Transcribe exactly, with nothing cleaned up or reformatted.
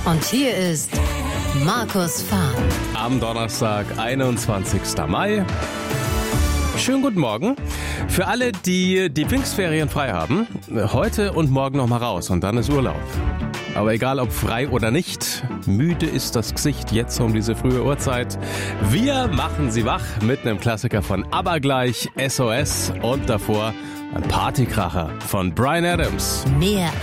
Und hier ist Markus Fahr. Am Donnerstag, einundzwanzigsten Mai. Schönen guten Morgen. Für alle, die die Pfingstferien frei haben, heute und morgen noch mal raus und dann ist Urlaub. Aber egal ob frei oder nicht, müde ist das Gesicht jetzt um diese frühe Uhrzeit. Wir machen Sie wach mit einem Klassiker von ABBA gleich, S O S und davor ein Partykracher von Bryan Adams. Mehr